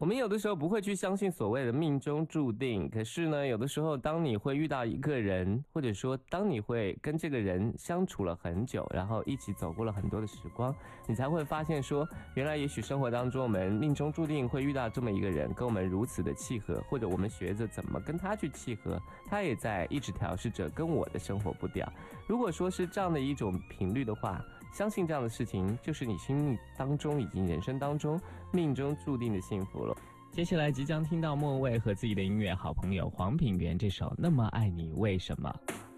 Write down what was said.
我们有的时候不会去相信所谓的命中注定，可是呢，有的时候当你会遇到一个人，或者说当你会跟这个人相处了很久，然后一起走过了很多的时光，你才会发现说，原来也许生活当中我们命中注定会遇到这么一个人，跟我们如此的契合，或者我们学着怎么跟他去契合，他也在一直调试着跟我的生活步调。如果说是这样的一种频率的话，相信这样的事情就是你心目当中以及人生当中命中注定的幸福了。接下来即将听到莫文蔚和自己的音乐好朋友黄品源这首《那么爱你为什么》。